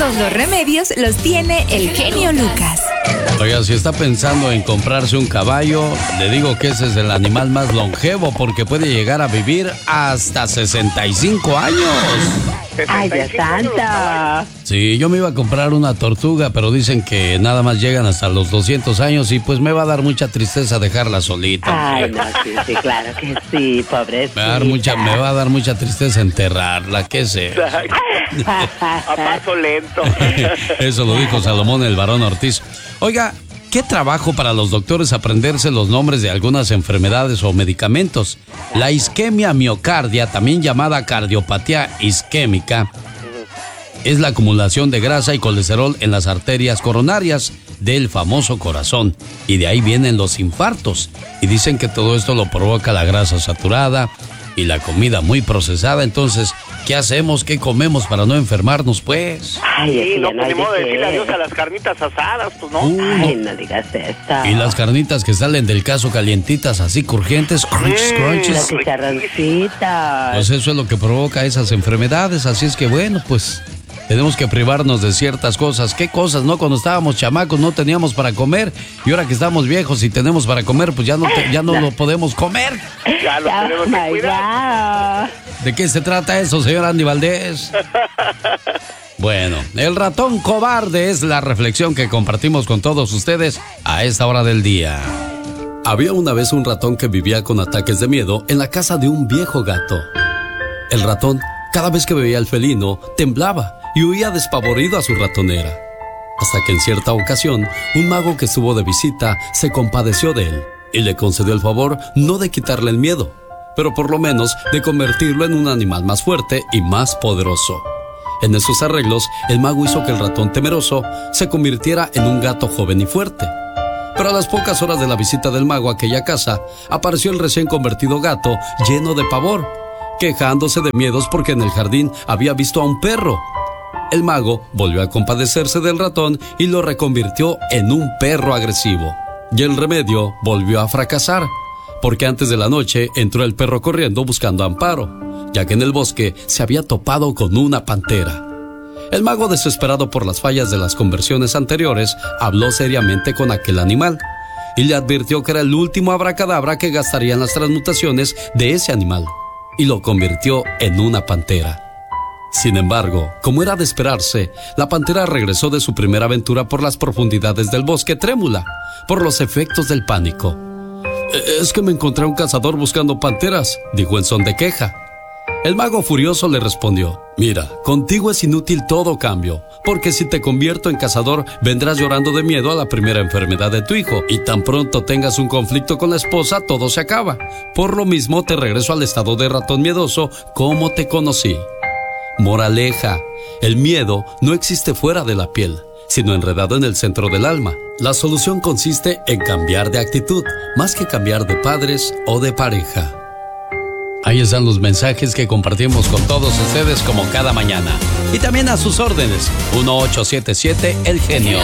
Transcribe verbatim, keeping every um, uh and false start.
Todos los remedios los tiene el genio Lucas. Oiga, si está pensando en comprarse un caballo, le digo que ese es el animal más longevo porque puede llegar a vivir hasta sesenta y cinco años. ¡Ay, Dios santo! Sí, yo me iba a comprar una tortuga, pero dicen que nada más llegan hasta los doscientos años y pues me va a dar mucha tristeza dejarla solita. Ay, no, sí, sí, claro que sí, pobrecita. Me va a dar mucha, me va a dar mucha tristeza enterrarla, qué sé. A paso lento. Eso lo dijo Salomón el Barón Ortiz. Oiga, ¿qué trabajo para los doctores aprenderse los nombres de algunas enfermedades o medicamentos? La isquemia miocardia, también llamada cardiopatía isquémica, es la acumulación de grasa y colesterol en las arterias coronarias del famoso corazón. Y de ahí vienen los infartos. Y dicen que todo esto lo provoca la grasa saturada y la comida muy procesada. Entonces, ¿qué hacemos? ¿Qué comemos para no enfermarnos, pues? Ay, Sí, no no podemos hay de decirle qué. adiós a las carnitas asadas, pues no. Uh, Ay, no digas eso. Y las carnitas que salen del caso calientitas, así crujientes, crunches, Los crunches. chicharroncitos. Pues eso es lo que provoca esas enfermedades. Así es que bueno, pues tenemos que privarnos de ciertas cosas. ¿Qué cosas, no? Cuando estábamos chamacos no teníamos para comer. Y ahora que estamos viejos y tenemos para comer, pues ya no, te- ya no lo podemos comer. Ya lo tenemos Oh que my cuidar. God. ¿De qué se trata eso, señor Andy Valdés? Bueno, el ratón cobarde es la reflexión que compartimos con todos ustedes a esta hora del día. Había una vez un ratón que vivía con ataques de miedo en la casa de un viejo gato. El ratón, cada vez que veía al felino, temblaba y huía despavorido a su ratonera. Hasta que en cierta ocasión, un mago que estuvo de visita se compadeció de él y le concedió el favor no de quitarle el miedo, pero por lo menos de convertirlo en un animal más fuerte y más poderoso. En esos arreglos, el mago hizo que el ratón temeroso se convirtiera en un gato joven y fuerte. Pero a las pocas horas de la visita del mago a aquella casa, apareció el recién convertido gato lleno de pavor, quejándose de miedos porque en el jardín había visto a un perro. El mago volvió a compadecerse del ratón y lo reconvirtió en un perro agresivo. Y el remedio volvió a fracasar, porque antes de la noche entró el perro corriendo buscando amparo, ya que en el bosque se había topado con una pantera. El mago, desesperado por las fallas de las conversiones anteriores, habló seriamente con aquel animal y le advirtió que era el último abracadabra que gastaría en las transmutaciones de ese animal, y lo convirtió en una pantera. Sin embargo, como era de esperarse, la pantera regresó de su primera aventura por las profundidades del bosque trémula, por los efectos del pánico. «Es que me encontré a un cazador buscando panteras», dijo en son de queja. El mago furioso le respondió: «Mira, contigo es inútil todo cambio, porque si te convierto en cazador, vendrás llorando de miedo a la primera enfermedad de tu hijo, y tan pronto tengas un conflicto con la esposa, todo se acaba. Por lo mismo te regreso al estado de ratón miedoso como te conocí». Moraleja: el miedo no existe fuera de la piel, sino enredado en el centro del alma. La solución consiste en cambiar de actitud, más que cambiar de padres o de pareja. Ahí están los mensajes que compartimos con todos ustedes como cada mañana. Y también a sus órdenes, uno ocho siete siete El Genio.